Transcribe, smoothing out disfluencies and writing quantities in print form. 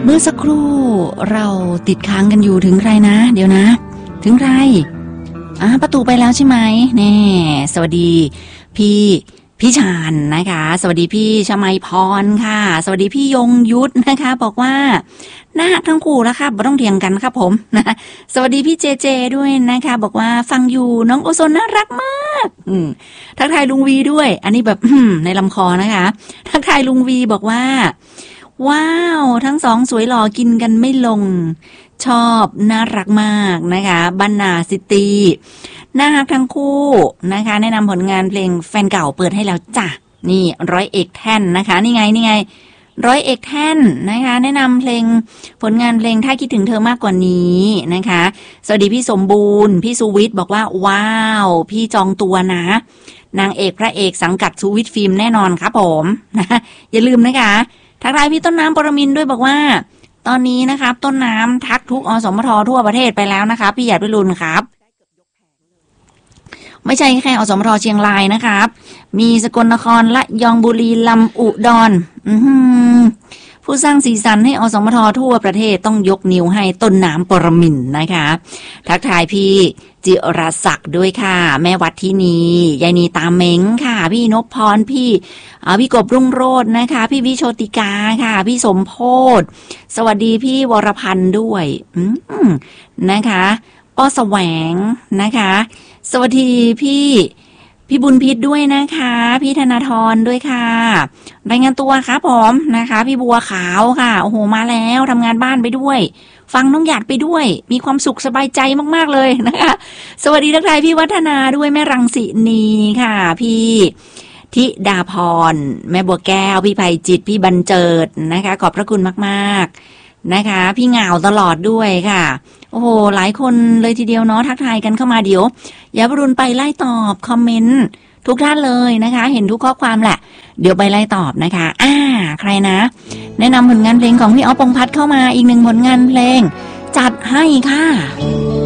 เมื่อสักครู่เราติดค้างกันอยู่ถึงใครนะเดี๋ยวนะถึงใครประตูไปแล้วใช่ไหมแน่สวัสดีพี่ชานนะคะสวัสดีพี่ชมัยพรค่ะสวัสดีพี่ยงยุทธนะคะบอกว่าน่ารักทั้งคู่แล้วครับไม่ต้องเถียงกันครับผมนะสวัสดีพี่เจเจด้วยนะคะบอกว่าฟังอยู่น้องโอโซนน่ารักมากทักทายลุงวีด้วยอันนี้แบบในลำคอนะคะทักทายลุงวีบอกว่าว้าวทั้งสองสวยหล่อกินกันไม่ลงชอบน่ารักมากนะคะบรรณาซิตี้น่ารักทั้งคู่นะคะแนะนำผลงานเพลงแฟนเก่าเปิดให้แล้วจ้ะนี่ร้อยเอกแท่นนะคะนี่ไงร้อยเอกแท่นนะคะแนะนำเพลงผลงานเพลงถ้าคิดถึงเธอมากกว่านี้นะคะสวัสดีพี่สมบูรณ์พี่สุวิทย์บอกว่าว้าวพี่จองตัวนะนางเอกพระเอกสังกัดสุวิทย์ฟิล์มแน่นอนครับผมนะอย่าลืมนะคะทักทายพี่ต้นน้ำปรมินทร์ด้วยบอกว่าตอนนี้นะครับต้นน้ำทักทุกอสมททั่วประเทศไปแล้วนะคะพี่หยาดวิรุณครับไม่ใช่แค่อสมทเชียงรายนะครับมีสกลนครละยองบุรีลำอุดรผู้สร้างสีสันให้อสมททั่วประเทศต้องยกนิ้วให้ต้นน้ำปรมินทร์นะคะทักทายพี่จิรศักดิ์ด้วยค่ะแม่วัดที่นี่ยายนีตาเม้งค่ะพี่นพพรพี่กบรุ่งโรจน์นะคะพี่วิโชติกาค่ะพี่สมโพธสวัสดีพี่วรพันธ์ด้วยนะคะป้อแสวงนะคะสวัสดีพี่บุญพิษด้วยนะคะพี่ธนาธรด้วยค่ะรายงานตัวครับผมนะคะพี่บัวขาวค่ะโอ้โหมาแล้วทำงานบ้านไปด้วยฟังน้องหยาดไปด้วยมีความสุขสบายใจมากๆเลยนะคะสวัสดีทักทายพี่วัฒนาด้วยแม่รังสินีค่ะพี่ธิดาพรแม่บัวแก้วพี่ไพจิตพี่บรรเจิดนะคะขอบพระคุณมากๆนะคะพี่เหงาตลอดด้วยค่ะโอ้โหหลายคนเลยทีเดียวเนาะทักทายกันเข้ามาเดี๋ยวอย่าบรุณไปไล่ตอบคอมเมนต์ทุกท่านเลยนะคะเห็นทุกข้อความแหละเดี๋ยวไปไล่ตอบนะคะใครนะแนะนำผลงานเพลงของพี่อ๊อฟ พงษ์พัฒน์เข้ามาอีกหนึ่งผลงานเพลงจัดให้ค่ะ